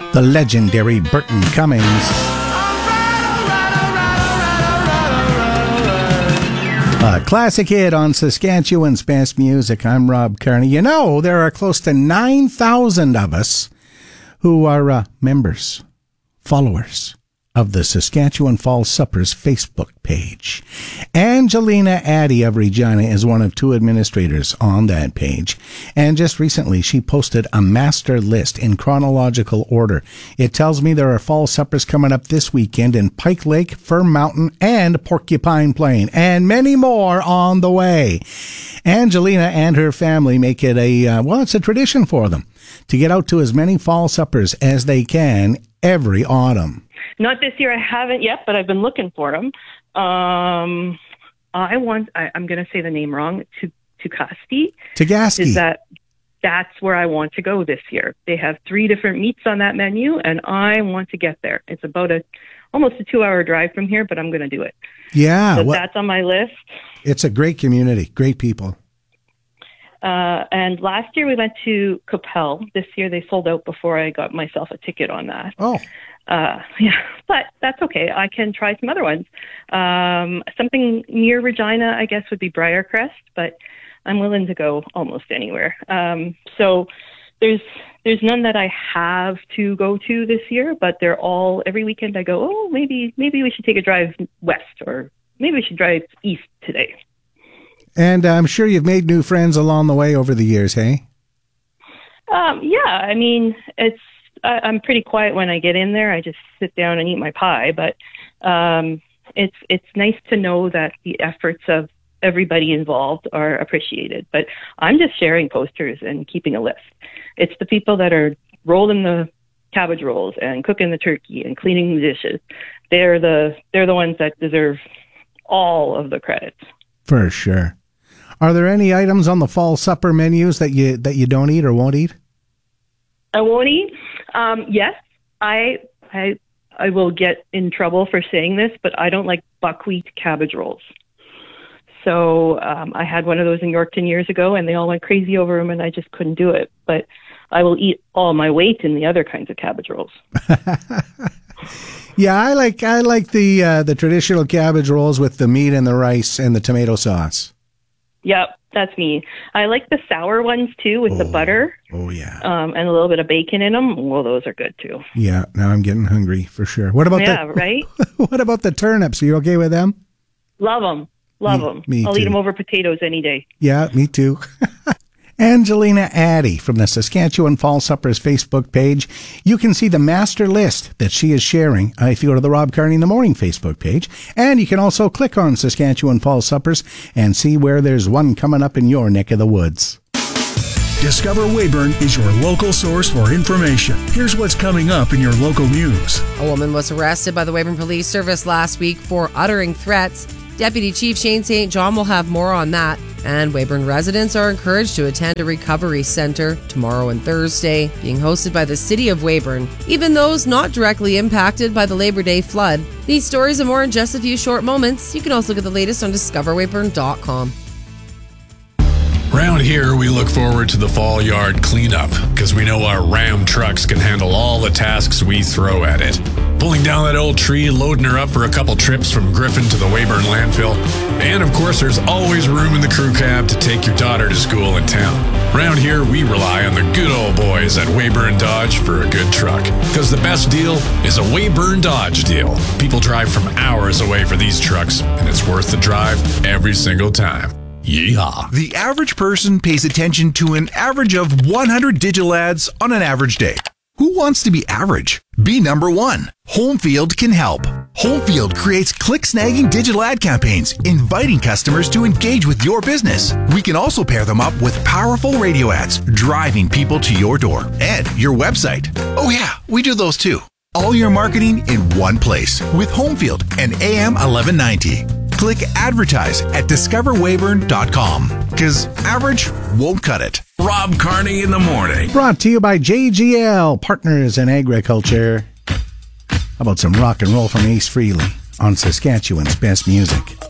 The legendary Burton Cummings. A classic hit on Saskatchewan's Best Music. I'm Rob Kearney. You know, there are close to 9,000 of us who are members, followers of the Saskatchewan Fall Suppers Facebook page. Angelina Addy of Regina is one of two administrators on that page. And just recently, she posted a master list in chronological order. It tells me there are fall suppers coming up this weekend in Pike Lake, Fir Mountain, and Porcupine Plain, and many more on the way. Angelina and her family make it it's a tradition for them to get out to as many fall suppers as they can every autumn. Not this year. I haven't yet, but I've been looking for them. I'm going to say the name wrong. Tagaski. That's where I want to go this year. They have 3 different meats on that menu, and I want to get there. It's about almost a 2-hour drive from here, but I'm going to do it. Yeah. So that's on my list. It's a great community, great people. And last year we went to Capel. This year they sold out before I got myself a ticket on that. Oh. But that's okay. I can try some other ones. Something near Regina, I guess, would be Briarcrest, but I'm willing to go almost anywhere. So there's none that I have to go to this year, but they're all, every weekend I go, maybe we should take a drive west, or maybe we should drive east today. And I'm sure you've made new friends along the way over the years, hey? Yeah, I mean, I'm pretty quiet when I get in there. I just sit down and eat my pie. But it's nice to know that the efforts of everybody involved are appreciated. But I'm just sharing posters and keeping a list. It's the people that are rolling the cabbage rolls and cooking the turkey and cleaning the dishes. They're the ones that deserve all of the credit. For sure. Are there any items on the fall supper menus that you don't eat or won't eat? I won't eat. Yes, I will get in trouble for saying this, but I don't like buckwheat cabbage rolls. So I had one of those in Yorkton years ago, and they all went crazy over them, and I just couldn't do it. But I will eat all my weight in the other kinds of cabbage rolls. Yeah, I like the traditional cabbage rolls with the meat and the rice and the tomato sauce. Yep, that's me. I like the sour ones too with the butter. Oh yeah. And a little bit of bacon in them. Well, those are good too. Yeah, now I'm getting hungry for sure. What about right? What about the turnips? Are you okay with them? Love them. Love them. I'll eat them over potatoes any day. Yeah, me too. Angelina Addy from the Saskatchewan Fall Suppers Facebook page. You can see the master list that she is sharing if you go to the Rob Kearney in the Morning Facebook page. And you can also click on Saskatchewan Fall Suppers and see where there's one coming up in your neck of the woods. Discover Weyburn is your local source for information. Here's what's coming up in your local news. A woman was arrested by the Weyburn Police Service last week for uttering threats. Deputy Chief Shane St. John will have more on that. And Weyburn residents are encouraged to attend a recovery center tomorrow and Thursday, being hosted by the City of Weyburn, even those not directly impacted by the Labor Day flood. These stories and more in just a few short moments. You can also get the latest on discoverweyburn.com. Around here, we look forward to the fall yard cleanup because we know our Ram trucks can handle all the tasks we throw at it. Pulling down that old tree, loading her up for a couple trips from Griffin to the Weyburn landfill. And of course, there's always room in the crew cab to take your daughter to school in town. Around here, we rely on the good old boys at Weyburn Dodge for a good truck. Because the best deal is a Weyburn Dodge deal. People drive from hours away for these trucks, and it's worth the drive every single time. Yeehaw. The average person pays attention to an average of 100 digital ads on an average day. Who wants to be average? Be number one. Homefield can help. Homefield creates click-snagging digital ad campaigns, inviting customers to engage with your business. We can also pair them up with powerful radio ads, driving people to your door and your website. Oh yeah, we do those too. All your marketing in one place with Homefield and AM 1190. Click advertise at discoverweyburn.com because average won't cut it. Rob Kearney in the Morning. Brought to you by JGL, Partners in Agriculture. How about some rock and roll from Ace Frehley on Saskatchewan's Best Music?